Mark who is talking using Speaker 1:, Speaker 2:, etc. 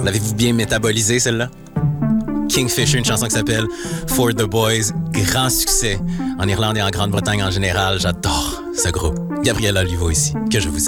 Speaker 1: L'avez-vous bien métabolisé, celle-là? Kingfisher, une chanson qui s'appelle For the Boys. Grand succès en Irlande et en Grande-Bretagne en général. J'adore ce groupe. Gabriel Olivo ici, que je vous